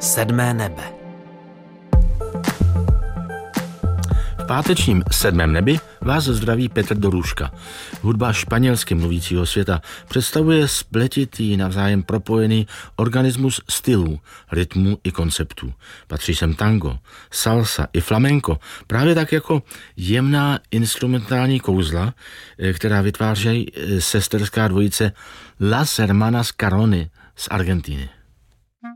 Sedmé nebe. V pátečním Sedmém nebi vás zdraví Petr Dorůška. Hudba španělsky mluvícího světa představuje spletitý, navzájem propojený organismus stylů, rytmů i konceptů. Patří sem tango, salsa i flamenco, právě tak jako jemná instrumentální kouzla, která vytvářejí sesterská dvojice Las Hermanas Carone z Argentiny.